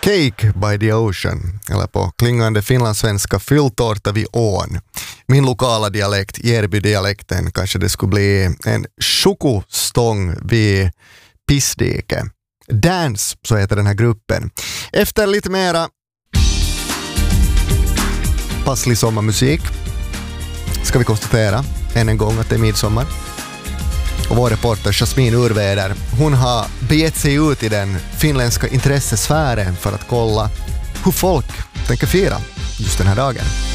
Cake by the Ocean, eller på klingande finlandssvenska fylltårta vid ån. Min lokala dialekt, Järby-dialekten, kanske det skulle bli en chokostång vid pissdike. Dance, så heter den här gruppen. Efter lite mera passlig sommarmusik ska vi konstatera än en gång att det är midsommar. Och vår reporter Jasmin Urväder, hon har begett sig ut i den finländska intressesfären för att kolla hur folk tänker fira just den här dagen.